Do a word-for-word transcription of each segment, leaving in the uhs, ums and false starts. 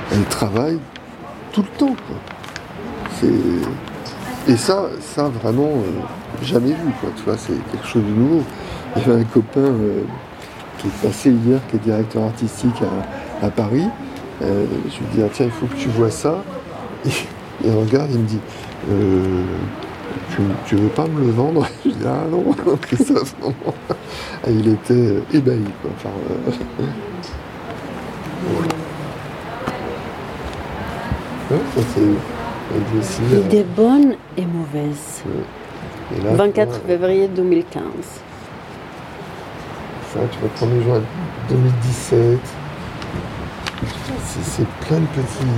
elle travaille tout le temps, quoi. C'est... Et ça, ça vraiment, euh, jamais vu, quoi. Tu vois, c'est quelque chose de nouveau. Il y avait un copain euh, qui est passé hier, qui est directeur artistique à, à Paris. Euh, je lui dis, ah, tiens, il faut que tu vois ça. Et il regarde, il me dit, euh, tu, tu veux pas me le vendre? Je dis, ah non, c'est ça, vraiment. Et il était euh, ébahi, quoi. Enfin, euh, ouais. Ouais, ça c'est dessiné. Idées bonnes et mauvaises. Et là, vingt-quatre toi, février deux mille quinze. Ça, tu vas prendre le jour deux mille dix-sept. C'est, c'est plein de petits.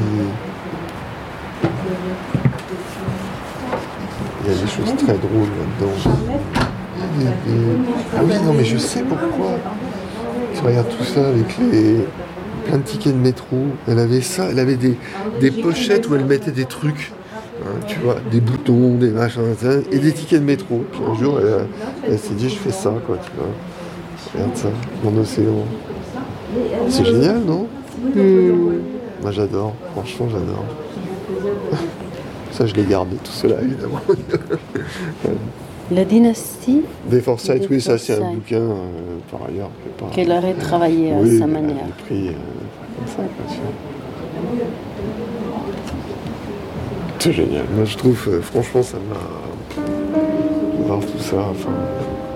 Il y a des choses très drôles là-dedans. Il y a des- des- Ah oui, non, mais je sais pourquoi. Tu regardes tout ça avec les plein de tickets de métro. Elle avait ça, elle avait des, des pochettes où elle mettait des trucs. Hein, tu vois, des boutons, des machins, ça, et des tickets de métro. Puis un jour, elle, elle s'est dit, je fais ça, quoi, tu vois. Regarde ça, mon océan. C'est génial, non? Hmm. Moi, j'adore. Franchement, j'adore. Ça, je l'ai gardé, tout cela, évidemment. La dynastie Des Forsyth, oui, ça, c'est un Forsyth. bouquin, euh, par ailleurs. qui est pas- qu'elle aurait travaillé à Oui, sa elle manière. avait pris euh, comme ça, quoi, tu vois. C'est génial. Moi, je trouve, euh, franchement, ça m'a... Voir tout ça, enfin...